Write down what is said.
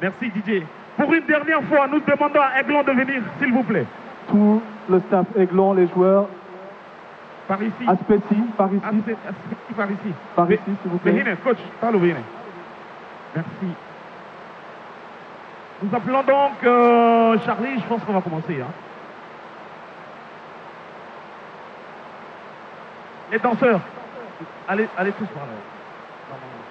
Merci Didier. Pour une dernière fois, nous demandons à Aiglon de venir, s'il vous plaît. Tout le staff Aiglon, les joueurs, Par ici. Aspeci, par ici. Par ici. Par ici, s'il vous plaît. Venez, coach, parle, venez. Merci. Nous appelons donc Charlie, je pense qu'on va commencer. Hein. Les danseurs, allez tous par là.